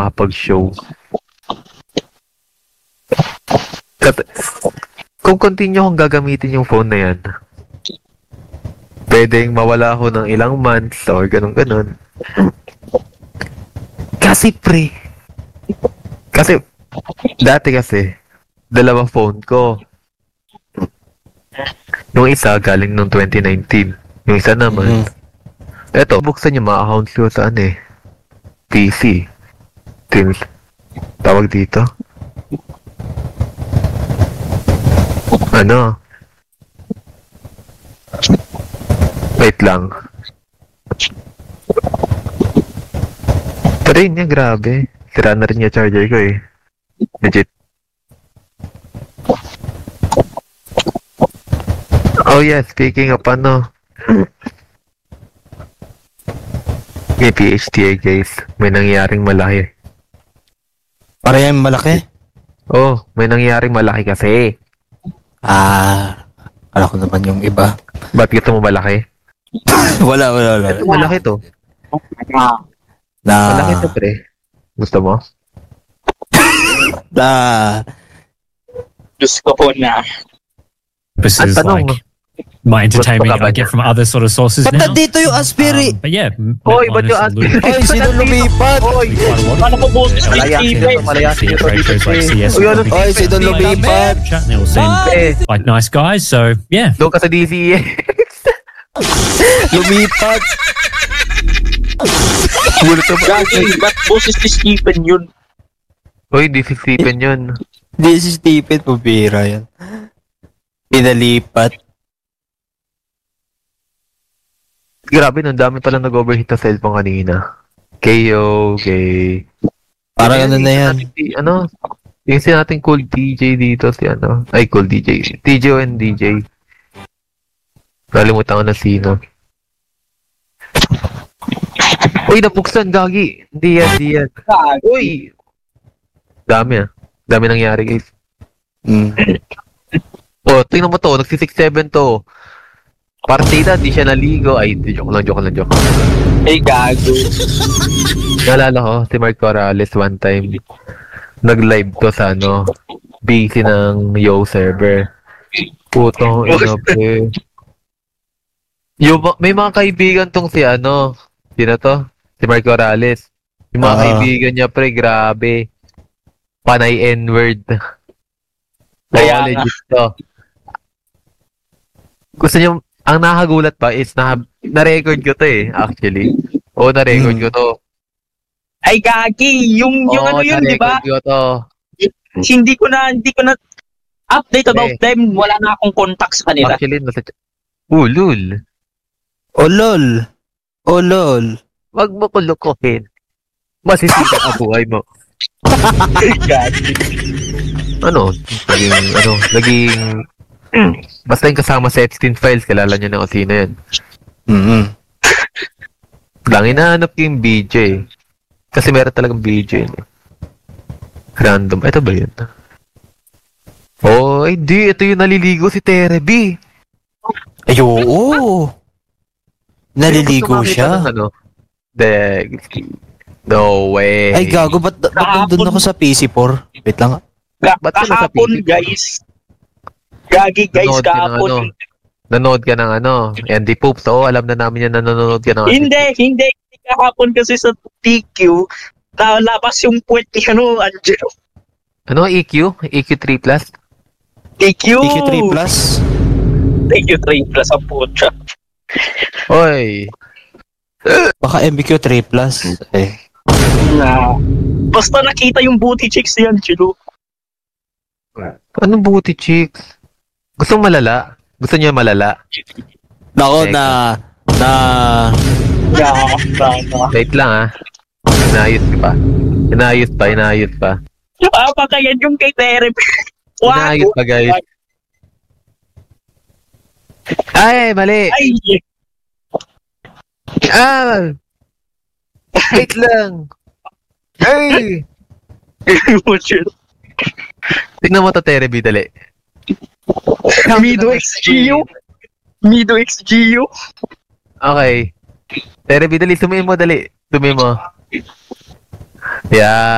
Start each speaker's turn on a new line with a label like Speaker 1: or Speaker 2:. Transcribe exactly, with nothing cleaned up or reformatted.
Speaker 1: makapag-show. Kasi, kung continue akong gagamitin yung phone na yan, pwedeng mawala ako ng ilang months or ganun-ganun. Kasi pre, kasi, dati kasi, dalawa phone ko. Yung isa galing nung twenty nineteen. Yung isa naman, mm-hmm. Eto, buksan yung mga accounts ko sa ano eh, P C. Teams. Tawag dito. Ano? Wait lang. Pero yun niya, grabe. Sira na rin yung charger ko eh. Legit. Oh yeah, speaking of ano, may P H D A guys, may nangyaring malaki.
Speaker 2: Para yan malaki?
Speaker 1: Oh, may nangyaring malaki kasi.
Speaker 2: Ah, alam ko naman yung iba.
Speaker 1: Ba't gusto mo malaki?
Speaker 2: wala, wala, wala.
Speaker 1: Ito malaki to.
Speaker 2: Na...
Speaker 1: Malaki to pre. Gusto mo?
Speaker 2: Na...
Speaker 3: Gusto ko na.
Speaker 4: This is like my entertainment I get from other sort of sources
Speaker 2: Ba't
Speaker 4: now.
Speaker 2: Ba't dito yung Aspiri?
Speaker 4: Um, but yeah.
Speaker 1: Hoy, ba't yung Aspiri?
Speaker 2: Hoy, sino lumipat?
Speaker 1: Hoy,
Speaker 3: ano ko po si
Speaker 1: malayasin nyo to, malayasin nyo to dito.
Speaker 2: Hoy, sino lumipat?
Speaker 4: They all seem like nice guys, so yeah.
Speaker 1: Doon ka sa D C eh.
Speaker 2: Lumipat.
Speaker 3: Gagi, ba't boses si Stephen yun?
Speaker 1: Hoy, di si Stephen yun.
Speaker 2: Di si Stephen, pabira yan. Pinalipat.
Speaker 1: Grabe, nung dami pala nag-overheat na cellphone kanina. K O, kay...
Speaker 2: Parang ano na yan.
Speaker 1: Si, ano? Yung si nating cool D J dito, si ano? Ay, cool D J. T J O and D J. Nalimutan ko na sino. Uy, nabuksan, gagi. Hindi yan, hindi yan. Uy! Dami ah. Dami nangyari, guys.
Speaker 2: Mm.
Speaker 1: Oh, tingnan mo to. nagsi six seven to. Partida, di siya naligo. Ay, di, joke lang, joke lang, joke.
Speaker 3: Hey, gago.
Speaker 1: Naalala ko, si Mark Corrales one time, nag-live ko sa ano, B C ng Yo server. Putong ina, pre. Yung, may mga kaibigan tong si ano, sino to? Si Mark Corrales. Yung mga uh, kaibigan niya, pre, grabe. Panay N-word. Kaya legit to. Gusto niyo, ang nakagulat pa is na, na-record ko to eh, actually. Oo, na-record hmm. ko to.
Speaker 3: Ay, gagi! Yung, yung
Speaker 1: Oo,
Speaker 3: ano yun, di ba?
Speaker 1: ko to.
Speaker 3: Hindi ko na, hindi ko na update about okay. them. Wala na akong contact sa kanila.
Speaker 1: Actually, nasa... Oh, lul.
Speaker 2: Oh, lol. Oh, lol.
Speaker 1: Wag mo ko lukuhin. Masisita ang buhay mo.
Speaker 3: Gagi.
Speaker 1: Ano? Naging, ano, naging... Basta yung kasama sa Epstein Files, kilala niyo na kung sino yan.
Speaker 2: Mm-hmm.
Speaker 1: Lang, inahanap ko yung B J. Kasi meron talagang B J. Random. Ito ba yun? Oh, hindi. Ito yung naliligo si Terebi.
Speaker 2: Ay, oo. Naliligo siya.
Speaker 1: Ng, ano? De... No way.
Speaker 2: Ay, gago. Ba't, ba't nandun ako sa P C four? Wait lang.
Speaker 3: Ga- kahapon, guys. Gagi, guys,
Speaker 1: nanood
Speaker 3: kahapon.
Speaker 1: Ano, nanood ka ng ano, Andy Poops. Oo, alam na namin yan na nanonood ka ng
Speaker 3: Hindi, hindi. Kahapon kasi sa T Q, nalabas yung puwet ni ano, Angelo.
Speaker 1: Ano, E Q? E Q three plus?
Speaker 3: E Q!
Speaker 2: E Q three plus?
Speaker 3: E Q three plus ang puta.
Speaker 1: Oy!
Speaker 2: Baka M B Q three plus. Eh.
Speaker 3: Na. Basta nakita yung booty chicks ni Angelo.
Speaker 1: Anong booty chicks? Gusto mo malala? Gusto niya malala?
Speaker 2: Nako na... Na...
Speaker 3: Yeah, na,
Speaker 1: wait lang ah. Inayos pa. Inayos pa, inayos pa.
Speaker 3: Ah, baka yan yung kay therapy.
Speaker 1: Inayos pa, guys. Ay, mali!
Speaker 3: Ay!
Speaker 1: Ah! Wait lang! Ay! Tingnan mo to, Terebi, dali.
Speaker 3: Mido X G U? Mido X G U?
Speaker 1: Okay. Terebi, dali. Sumihin mo, dali. Sumihin mo. Yeah.